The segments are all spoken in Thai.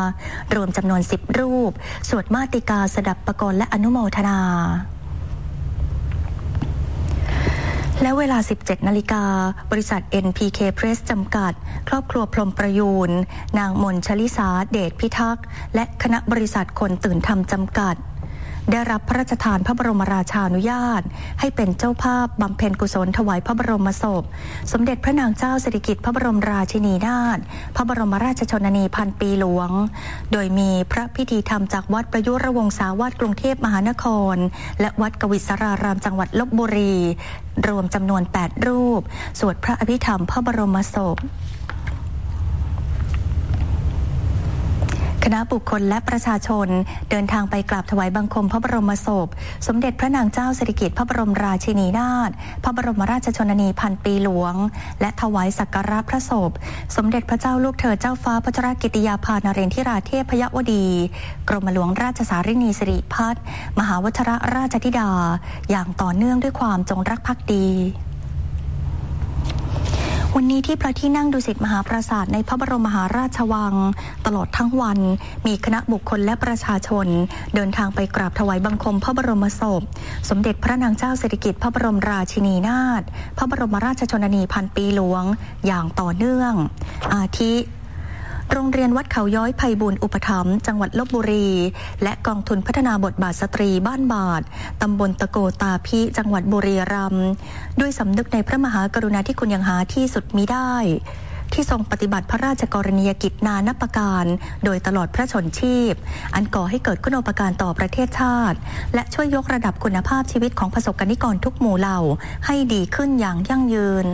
รวมจำนวน10รูปสวดมาติกาสดับประกรณ์และอนุโมทนาและเวลา 17 นาฬิกาบริษัท NPK Press จำกัดครอบครัวพรหมประยูรนางมนชลิสาเดชพิทักษ์และคณะบริษัทคนตื่นธรรมจำกัดได้รับพระราชทานพระบรมราชานุญาตให้เป็นเจ้าภาพบำเพ็ญกุศลถวายพระบรมศพสมเด็จพระนางเจ้าสิริกิติ์พระบรมราชินีนาถพระบรมราชชนนีพันปีหลวงโดยมีพระพิธีธรรมจากวัดประยุรวงศาวาสกรุงเทพมหานครและวัดกวิศรารามจังหวัดลพบุรีรวมจำนวน8รูปสวดพระอภิธรรมพระบรมศพคณะบุคคลและประชาชนเดินทางไปกราบถวายบังคมพระบรมศพสมเด็จพระนางเจ้าสิริกิติ์พระบรมราชินีนาถพระบรมราชชนนีพันปีหลวงและถวายสักการะพระศพสมเด็จพระเจ้าลูกเธอเจ้าฟ้าพัชรกิติยาภานเรนทิราเทพยวดีกรมหลวงราชสารินีสิริพัฒน์มหาวชิรราชธิดาอย่างต่อเนื่องด้วยความจงรักภักดีวันนี้ที่พระที่นั่งดุสิตมหาปราสาทในพระบรมมหาราชวังตลอดทั้งวันมีคณะบุคคลและประชาชนเดินทางไปกราบถวายบังคมพระบรมศพสมเด็จพระนางเจ้าสิริกิติ์พระบรมราชินีนาถพระบรมราชชนนีพันปีหลวงอย่างต่อเนื่องอาทิโรงเรียนวัดเขาย้อยไพบูลย์อุปถัมภ์จังหวัดลพบุรีและกองทุนพัฒนาบทบาทสตรีบ้านบาทตำบลตะโกตาพิจังหวัดบุรีรัมย์ด้วยสำนึกในพระมหากรุณาธิคุณอย่างหาที่สุดมิได้ที่ทรงปฏิบัติพระราชกรณียกิจนานับประการโดยตลอดพระชนชีพอันก่อให้เกิดคุณูปการต่อประเทศชาติและช่วยยกระดับคุณภาพชีวิตของประสบกนิกรทุกหมู่เหล่าให้ดีขึ้นอย่างยั่งยืน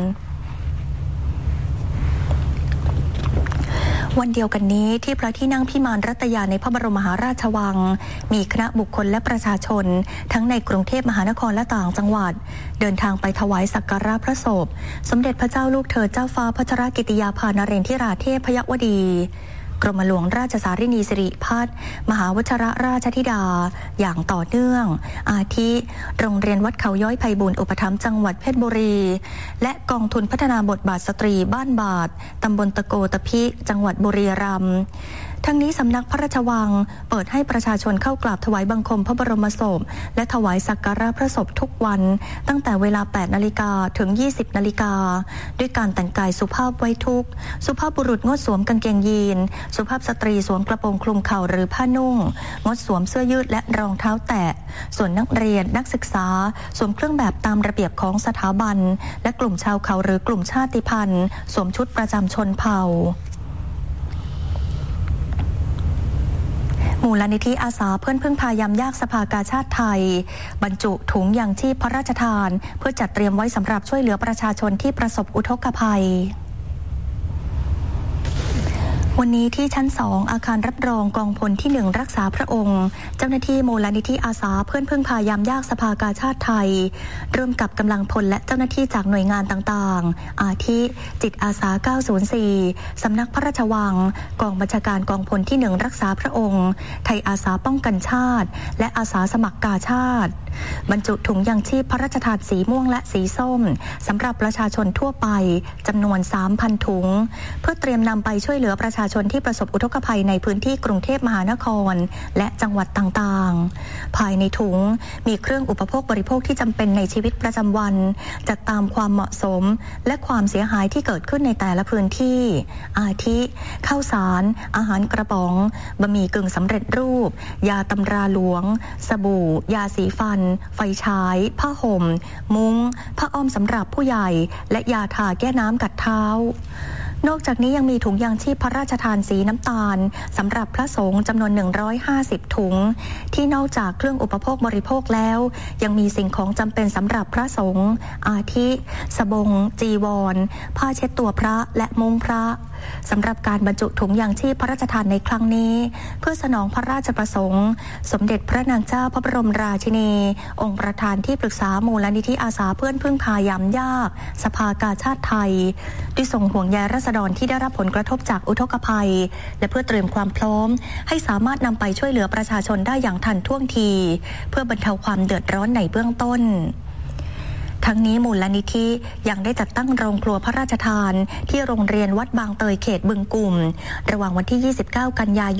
วันเดียวกันนี้ที่พระที่นั่งพิมานรัตยาในพระบรมมหาราชวังมีคณะบุคคลและประชาชนทั้งในกรุงเทพมหานครและต่างจังหวัดเดินทางไปถวายสักการะพระศพสมเด็จพระเจ้าลูกเธอเจ้าฟ้าพัชรกิติยาภานเรนทิราเทพยวดีกรมหลวงราชสารินีสิริพัฒน์มหาวชิรราชธิดาอย่างต่อเนื่องอาทิโรงเรียนวัดเขาย้อยไพบูลย์อุปถัมภ์จังหวัดเพชรบุรีและกองทุนพัฒนาบทบาทสตรีบ้านบาทตำบลตะโกตะพิจังหวัดบุรีรัมย์ทั้งนี้สำนักพระราชวังเปิดให้ประชาชนเข้ากราบถวายบังคมพระบรมศพและถวายสักการะพระศพทุกวันตั้งแต่เวลา 8 นาฬิกาถึง 20 นาฬิกาด้วยการแต่งกายสุภาพไว้ทุกข์สุภาพบุรุษงดสวมกางเกงยีนสุภาพสตรีสวมกระโปรงคลุมเข่าหรือผ้านุ่งงดสวมเสื้อยืดและรองเท้าแตะส่วนนักเรียนนักศึกษาสวมเครื่องแบบตามระเบียบของสถาบันและกลุ่มชาวเขาหรือกลุ่มชาติพันธุ์สวมชุดประจำชนเผ่ามูลนิธิอาสาเพื่อนพึ่งพายามยากสภากาชาติไทยบรรจุถุงยางชีพพระราชทานเพื่อจัดเตรียมไว้สำหรับช่วยเหลือประชาชนที่ประสบอุทกภัยวันนี้ที่ชั้น2อาคารรับรองกองพลที่1รักษาพระองค์เจ้าหน้าที่มูลนิธิอาสาเพื่อนพึ่งพายามยากสภากาชาติไทยร่วมกับกำลังพลและเจ้าหน้าที่จากหน่วยงานต่างๆอาทิจิตอาสา904สำนักพระราชวังกองบัญชาการกองพลที่1รักษาพระองค์ไทยอาสาป้องกันชาติและอาสาสมัครกาชาติบรรจุถุงยางชีพพระราชทานสีม่วงและสีส้มสำหรับประชาชนทั่วไปจำนวน 3,000 ถุงเพื่อเตรียมนำไปช่วยเหลือประชาชนที่ประสบอุทกภัยในพื้นที่กรุงเทพมหานครและจังหวัดต่างๆภายในถุงมีเครื่องอุปโภคบริโภคที่จำเป็นในชีวิตประจำวันจัดตามความเหมาะสมและความเสียหายที่เกิดขึ้นในแต่ละพื้นที่อาทิข้าวสารอาหารกระป๋องบะหมี่กึ่งสำเร็จรูปยาตำราหลวงสบู่ยาสีฟันไฟฉายผ้าห่มมุ้งผ้าอ้อมสำหรับผู้ใหญ่และยาทาแก้น้ำกัดเท้านอกจากนี้ยังมีถุงยางชีพพระราชทานสีน้ำตาลสำหรับพระสงฆ์จำนวน150ถุงที่นอกจากเครื่องอุปโภคบริโภคแล้วยังมีสิ่งของจำเป็นสำหรับพระสงฆ์อาทิสบงจีวรผ้าเช็ดตัวพระและมุ้งพระสำหรับการบรรจุถุงยางชีพพระราชทานในครั้งนี้เพื่อสนองพระราชประสงค์สมเด็จพระนางเจ้าพระบรมราชินีองค์ประธานที่ปรึกษามูลนิธิอาสาเพื่อนพึ่งพายามยากสภากาชาติไทยได้ส่งห่วงใยราษฎรที่ได้รับผลกระทบจากอุทกภัยและเพื่อเตรียมความพร้อมให้สามารถนำไปช่วยเหลือประชาชนได้อย่างทันท่วงทีเพื่อบรรเทาความเดือดร้อนในเบื้องต้นทั้งนี้มูลนิธิยังได้จัดตั้งโรงครัวพระราชทานที่โรงเรียนวัดบางเตยเขตบึงกุ่มระหว่างวันที่29 กันยายน